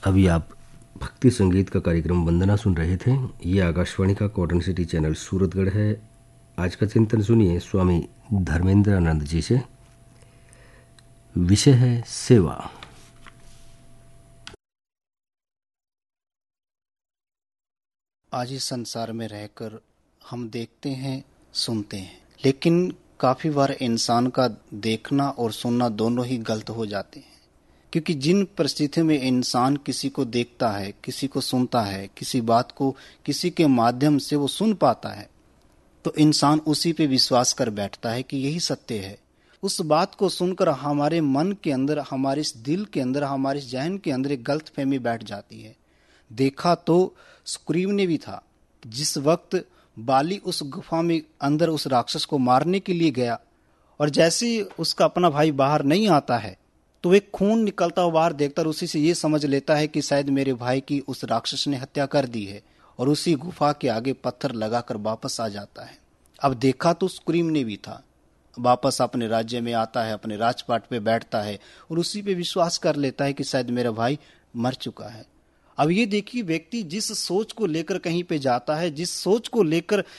अभी आप भक्ति संगीत का कार्यक्रम वंदना सुन रहे थे। ये आकाशवाणी का कॉटन सिटी चैनल सूरतगढ़ है। आज का चिंतन सुनिए स्वामी धर्मेंद्रानंद जी से। विषय है सेवा। आज इस संसार में रहकर हम देखते हैं, सुनते हैं, लेकिन काफी बार इंसान का देखना और सुनना दोनों ही गलत हो जाते हैं। क्योंकि जिन परिस्थितियों में इंसान किसी को देखता है, किसी को सुनता है, किसी बात को किसी के माध्यम से वो सुन पाता है, तो इंसान उसी पे विश्वास कर बैठता है कि यही सत्य है। उस बात को सुनकर हमारे मन के अंदर, हमारे इस दिल के अंदर, हमारे इस जहन के अंदर एक गलत फहमी बैठ जाती है। देखा तो सुग्रीव ने भी था। जिस वक्त बाली उस गुफा में अंदर उस राक्षस को मारने के लिए गया और जैसे ही उसका अपना भाई बाहर नहीं आता है तो एक खून निकलता हुआ बाहर देखता और उसी से ये समझ लेता है कि शायद मेरे भाई की उस राक्षस ने हत्या कर दी है, और उसी गुफा के आगे पत्थर लगाकर वापस आ जाता है। अब देखा तो सुग्रीव ने भी था। वापस अपने राज्य में आता है, अपने राजपाट पे बैठता है और उसी पे विश्वास कर लेता है कि शायद मेरा भाई मर चुका है। अब ये देखिए, व्यक्ति जिस सोच को लेकर कहीं पे जाता है, जिस सोच को लेकर